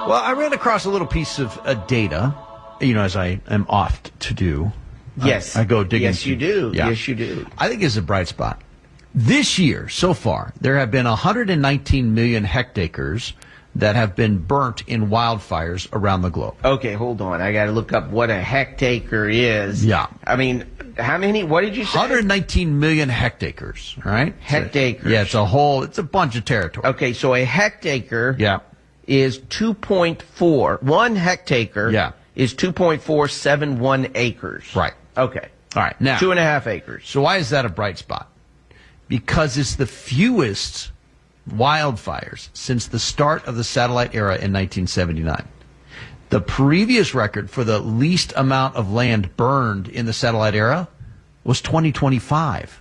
Well, I ran across a little piece of data, as I am oft to do. Yes. I go digging. Yes, you do. Yeah. Yes, you do. I think it's a bright spot. This year, so far, there have been 119 million hectares that have been burnt in wildfires around the globe. Okay, hold on. I got to look up what a hectare is. Yeah. I mean, how many? What did you say? 119 million hectares, all right? Hectares. Yeah, it's a bunch of territory. Okay, so a hectare Yeah. is 2.4. 1 hectare Yeah. is 2.471 acres. Right. Okay. All right. Now, 2.5 acres. so why is that a bright spot? Because it's the fewest wildfires since the start of the satellite era in 1979. The previous record for the least amount of land burned in the satellite era was 2025.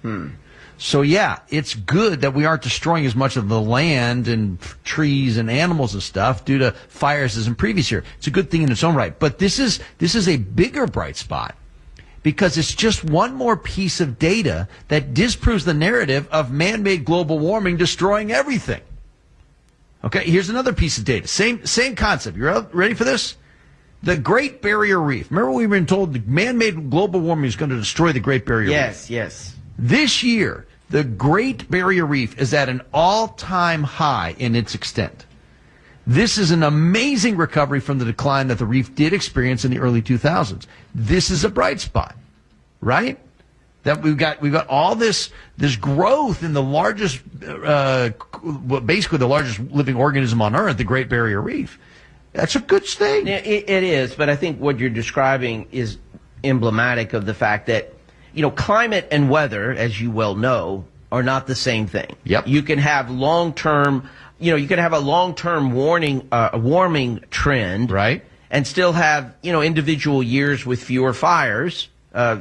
So yeah, it's good that we aren't destroying as much of the land and trees and animals and stuff due to fires as in previous year. It's a good thing in its own right. But this is a bigger bright spot because it's just one more piece of data that disproves the narrative of man-made global warming destroying everything. Okay, here's another piece of data. Same concept. You ready for this? The Great Barrier Reef. Remember we've been told the man-made global warming is going to destroy the Great Barrier Reef? Yes. This year, the Great Barrier Reef is at an all-time high in its extent. This is an amazing recovery from the decline that the reef did experience in the early 2000s. This is a bright spot, right? That we've got all this growth in the largest, basically the largest living organism on Earth, the Great Barrier Reef. That's a good thing. It is, but I think what you're describing is emblematic of the fact that, climate and weather, as you well know, are not the same thing. Yep. You can have long-term, you can have a long-term warming trend. Right. And still have, individual years with fewer fires,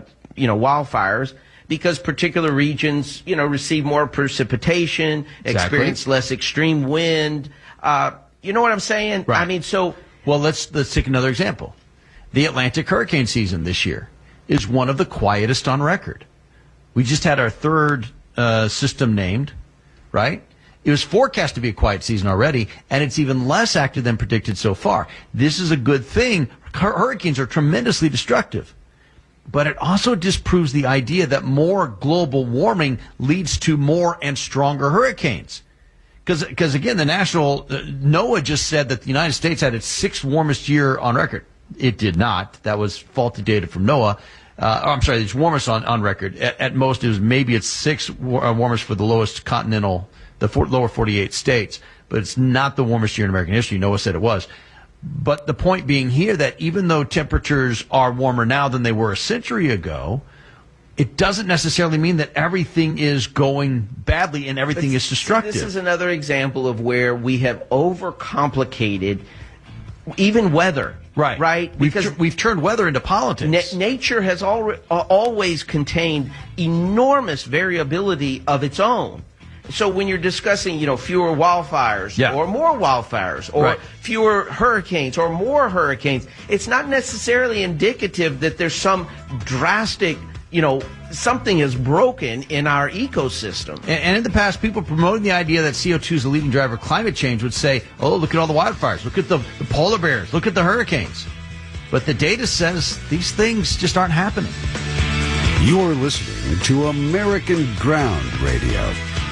wildfires, because particular regions, receive more precipitation, experience less extreme wind. You know what I'm saying? Right. I mean, so. Well, let's take another example. The Atlantic hurricane season this year is one of the quietest on record. We just had our third system named, right? It was forecast to be a quiet season already, and it's even less active than predicted so far. This is a good thing. Hurricanes are tremendously destructive. But it also disproves the idea that more global warming leads to more and stronger hurricanes. Because again, the national NOAA just said that the United States had its 6th warmest year on record. It did not. That was faulty data from NOAA. It's warmest on record. At most, it was maybe its 6th warmest for the lowest continental, lower 48 states. But it's not the warmest year in American history. NOAA said it was. But the point being here that even though temperatures are warmer now than they were a century ago, it doesn't necessarily mean that everything is going badly and everything is destructive. This is another example of where we have overcomplicated even weather. Right. Right? Because we've turned weather into politics. Nature has always contained enormous variability of its own. So when you're discussing, fewer wildfires or more wildfires or fewer hurricanes or more hurricanes, it's not necessarily indicative that there's some drastic, something is broken in our ecosystem. And in the past, people promoting the idea that CO2 is the leading driver of climate change would say, oh, look at all the wildfires, look at the polar bears, look at the hurricanes. But the data says these things just aren't happening. You're listening to American Ground Radio.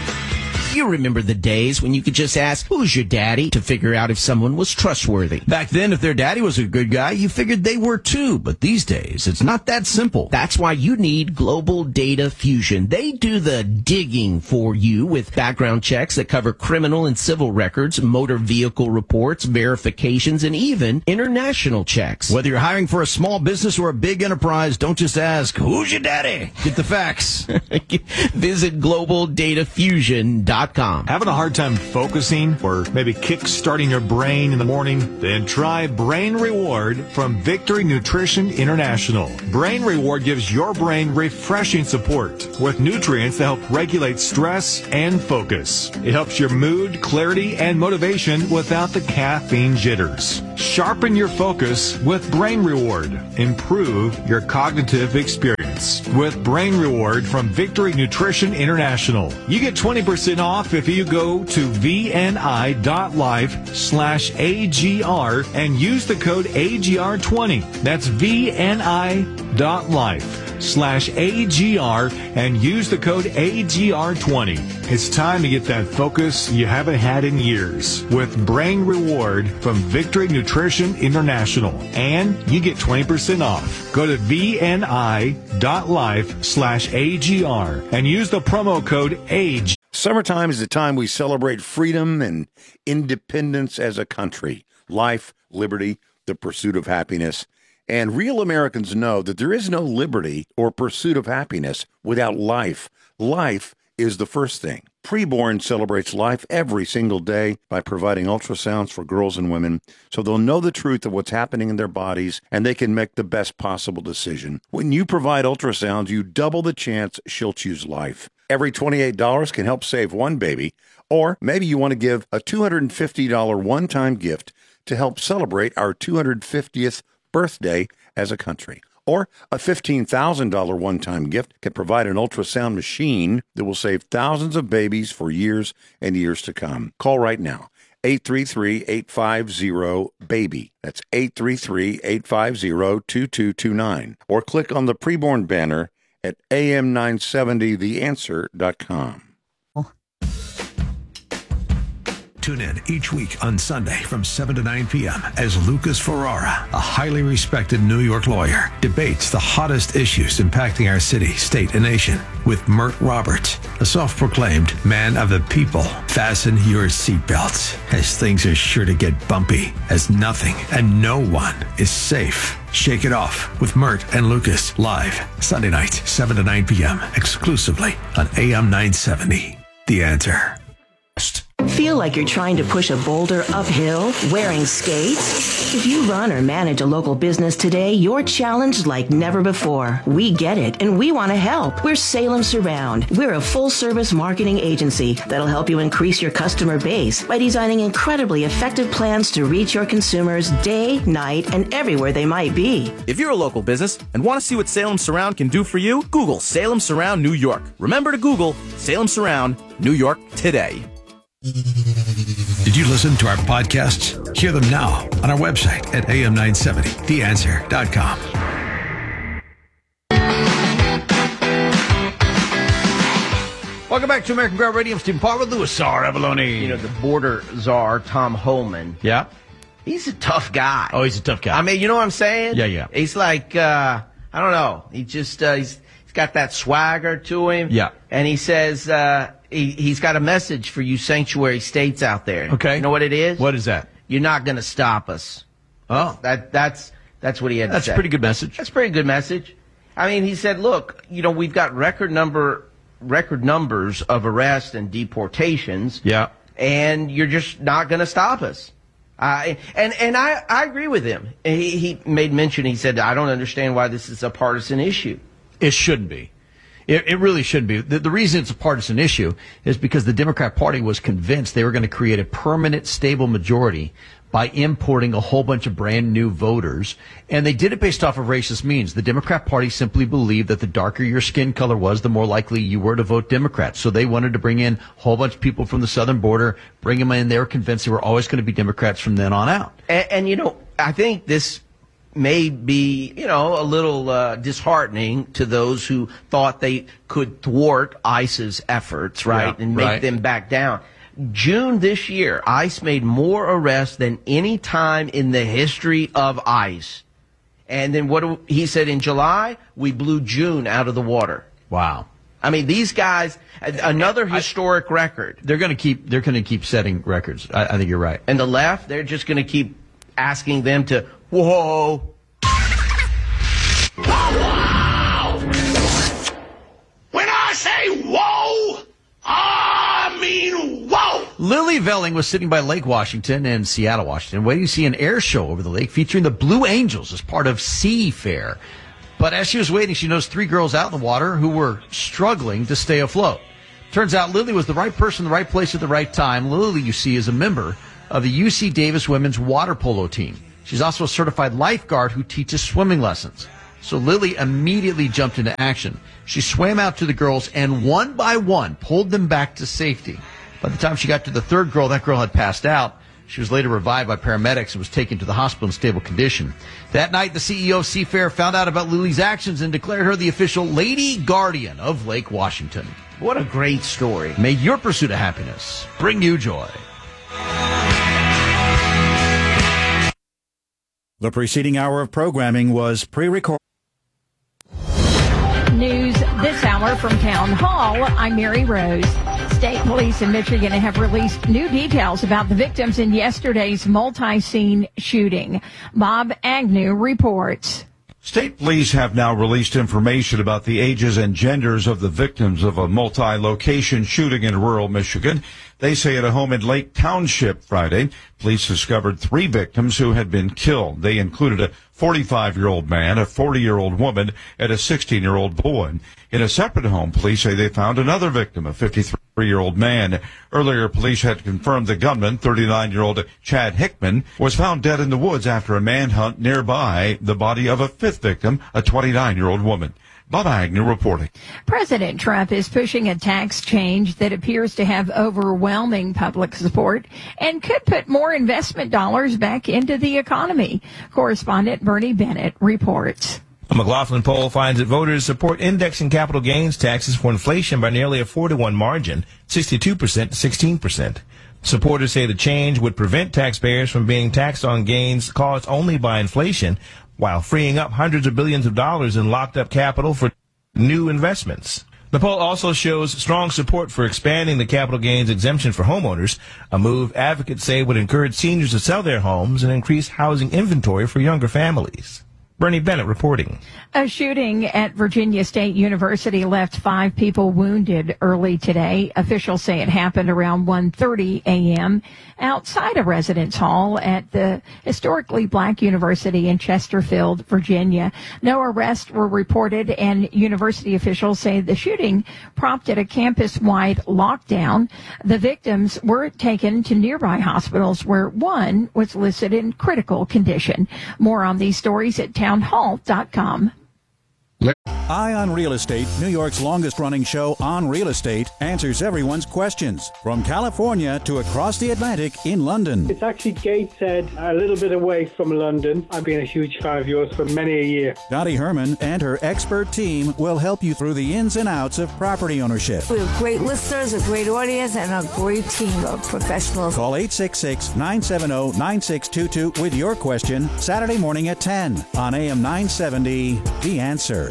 You remember the days when you could just ask, who's your daddy, to figure out if someone was trustworthy. Back then, if their daddy was a good guy, you figured they were too. But these days, it's not that simple. That's why you need Global Data Fusion. They do the digging for you with background checks that cover criminal and civil records, motor vehicle reports, verifications, and even international checks. Whether you're hiring for a small business or a big enterprise, don't just ask, who's your daddy? Get the facts. Visit GlobalDataFusion.com. Having a hard time focusing or maybe kick-starting your brain in the morning? Then try Brain Reward from Victory Nutrition International. Brain Reward gives your brain refreshing support with nutrients that help regulate stress and focus. It helps your mood, clarity, and motivation without the caffeine jitters. Sharpen your focus with Brain Reward. Improve your cognitive experience with Brain Reward from Victory Nutrition International. You get 20% off off if you go to vni.life/AGR and use the code AGR20. That's vni.life/AGR and use the code AGR20. It's time to get that focus you haven't had in years with Brain Reward from Victory Nutrition International. And you get 20% off. Go to vni.life/AGR and use the promo code AGE. Summertime is the time we celebrate freedom and independence as a country. Life, liberty, the pursuit of happiness. And real Americans know that there is no liberty or pursuit of happiness without life. Life is the first thing. Preborn celebrates life every single day by providing ultrasounds for girls and women so they'll know the truth of what's happening in their bodies and they can make the best possible decision. When you provide ultrasounds, you double the chance she'll choose life. Every $28 can help save one baby, or maybe you want to give a $250 one-time gift to help celebrate our 250th birthday as a country. Or a $15,000 one-time gift can provide an ultrasound machine that will save thousands of babies for years and years to come. Call right now, 833-850-BABY. That's 833-850-2229. Or click on the preborn banner at am970theanswer.com. Tune in each week on Sunday from 7 to 9 p.m. as Lucas Ferrara, a highly respected New York lawyer, debates the hottest issues impacting our city, state, and nation with Mert Roberts, a self-proclaimed man of the people. Fasten your seatbelts, as things are sure to get bumpy, as nothing and no one is safe. Shake It Off with Mert and Lucas, live Sunday night, 7 to 9 p.m., exclusively on AM 970. The Answer. Feel like you're trying to push a boulder uphill wearing skates? If you run or manage a local business today, you're challenged like never before. We get it, and we want to help. We're Salem Surround. We're a full-service marketing agency that'll help you increase your customer base by designing incredibly effective plans to reach your consumers day, night, and everywhere they might be. If you're a local business and want to see what Salem Surround can do for you, Google Salem Surround New York. Remember to Google Salem Surround New York today. Did you listen to our podcasts? Hear them now on our website at am970theanswer.com. Welcome back to American Ground Radio. I'm Stephen Parr with Louis Czar Avalone. You know, the border czar, Tom Homan. Yeah. He's a tough guy. Oh, he's a tough guy. I mean, you know what I'm saying? Yeah. He's like, I don't know. He just, he's got that swagger to him. Yeah. And he says, he's got a message for you sanctuary states out there. Okay. You know what it is? What is that? You're not going to stop us. Oh. That's what he had to say. That's a pretty good message. That's a pretty good message. I mean, he said, look, you know, we've got record numbers of arrests and deportations. Yeah. And you're just not going to stop us. And I agree with him. He made mention, he said, I don't understand why this is a partisan issue. It shouldn't be. It really shouldn't be. The reason it's a partisan issue is because the Democrat Party was convinced they were going to create a permanent, stable majority by importing a whole bunch of brand new voters. And they did it based off of racist means. The Democrat Party simply believed that the darker your skin color was, the more likely you were to vote Democrat. So they wanted to bring in a whole bunch of people from the southern border, bring them in. They were convinced they were always going to be Democrats from then on out. And you know, I think this may be, you know, a little disheartening to those who thought they could thwart ICE's efforts, right, and make them back down. June this year, ICE made more arrests than any time in the history of ICE. And then what he said in July, we blew June out of the water. Wow. I mean, these guys, another historic record. They're going to keep setting records. I think you're right. And the left, they're just going to keep asking them to, whoa. Whoa! When I say whoa, I mean whoa! Lily Velling was sitting by Lake Washington in Seattle, Washington, waiting to see an air show over the lake featuring the Blue Angels as part of Sea Fair. But as she was waiting, she noticed three girls out in the water who were struggling to stay afloat. Turns out Lily was the right person, the right place at the right time. Lily, you see, is a member of the UC Davis women's water polo team. She's also a certified lifeguard who teaches swimming lessons. So Lily immediately jumped into action. She swam out to the girls and one by one pulled them back to safety. By the time she got to the third girl, that girl had passed out. She was later revived by paramedics and was taken to the hospital in stable condition. That night, the CEO of Seafair found out about Lily's actions and declared her the official Lady Guardian of Lake Washington. What a great story. May your pursuit of happiness bring you joy. The preceding hour of programming was pre-recorded. News this hour from Town Hall. I'm Mary Rose. State police in Michigan have released new details about the victims in yesterday's multi-scene shooting. Bob Agnew reports. State police have now released information about the ages and genders of the victims of a multi-location shooting in rural Michigan. They say at a home in Lake Township Friday, police discovered 3 victims who had been killed. They included a 45-year-old man, a 40-year-old woman, and a 16-year-old boy. In a separate home, police say they found another victim, a 53-year-old man. Earlier, police had confirmed the gunman, 39-year-old Chad Hickman, was found dead in the woods after a manhunt nearby the body of a 5th victim, a 29-year-old woman. Bob Agnew reporting. President Trump is pushing a tax change that appears to have overwhelming public support and could put more investment dollars back into the economy. Correspondent Bernie Bennett reports. A McLaughlin poll finds that voters support indexing capital gains taxes for inflation by nearly a 4-to-1 margin, 62% to 16%. Supporters say the change would prevent taxpayers from being taxed on gains caused only by inflation, while freeing up hundreds of billions of dollars in locked-up capital for new investments. The poll also shows strong support for expanding the capital gains exemption for homeowners, a move advocates say would encourage seniors to sell their homes and increase housing inventory for younger families. Bernie Bennett reporting. A shooting at Virginia State University left 5 people wounded early today. Officials say it happened around 1:30 a.m. outside a residence hall at the historically black university in Chesterfield, Virginia. No arrests were reported, and university officials say the shooting prompted a campus-wide lockdown. The victims were taken to nearby hospitals, where one was listed in critical condition. More on these stories at townhall.com. Eye on Real Estate, New York's longest-running show on real estate, answers everyone's questions. From California to across the Atlantic in London. It's actually Gateshead, a little bit away from London. I've been a huge fan of yours for many a year. Dottie Herman and her expert team will help you through the ins and outs of property ownership. We have great listeners, a great audience, and a great team of professionals. Call 866-970-9622 with your question Saturday morning at 10 on AM 970, The Answer.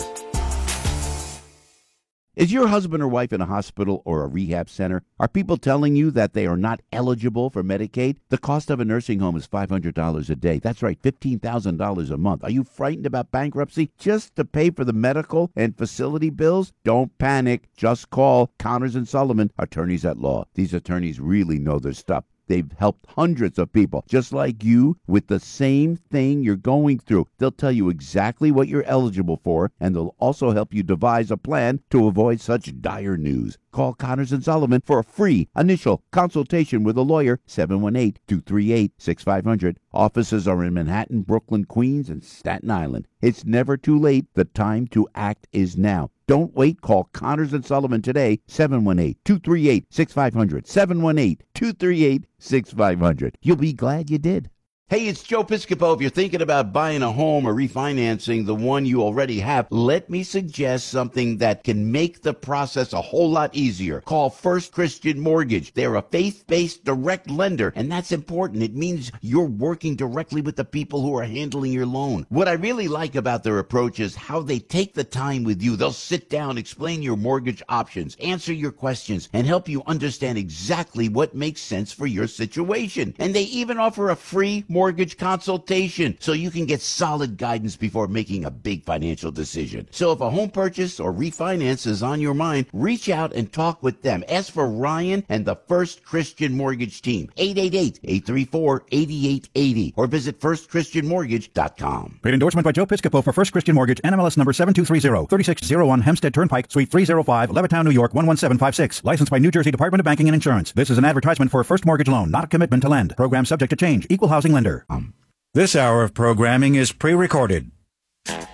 Is your husband or wife in a hospital or a rehab center? Are people telling you that they are not eligible for Medicaid? The cost of a nursing home is $500 a day. That's right, $15,000 a month. Are you frightened about bankruptcy just to pay for the medical and facility bills? Don't panic. Just call Connors & Sullivan, attorneys at law. These attorneys really know their stuff. They've helped hundreds of people just like you with the same thing you're going through. They'll tell you exactly what you're eligible for, and they'll also help you devise a plan to avoid such dire news. Call Connors & Sullivan for a free initial consultation with a lawyer, 718-238-6500. Offices are in Manhattan, Brooklyn, Queens, and Staten Island. It's never too late. The time to act is now. Don't wait. Call Connors & Sullivan today, 718-238-6500, 718-238-6500. You'll be glad you did. Hey, it's Joe Piscopo. If you're thinking about buying a home or refinancing the one you already have, let me suggest something that can make the process a whole lot easier. Call First Christian Mortgage. They're a faith-based direct lender, and that's important. It means you're working directly with the people who are handling your loan. What I really like about their approach is how they take the time with you. They'll sit down, explain your mortgage options, answer your questions, and help you understand exactly what makes sense for your situation. And they even offer a free mortgage consultation so you can get solid guidance before making a big financial decision. So if a home purchase or refinance is on your mind, reach out and talk with them. Ask for Ryan and the First Christian Mortgage team, 888-834-8880, or visit firstchristianmortgage.com. Paid endorsement by Joe Piscopo for First Christian Mortgage, NMLS number 7230, 3601 Hempstead Turnpike, Suite 305, Levittown, New York, 11756. Licensed by New Jersey Department of Banking and Insurance. This is an advertisement for a first mortgage loan, not a commitment to lend. Program subject to change. Equal housing lender. This hour of programming is pre-recorded.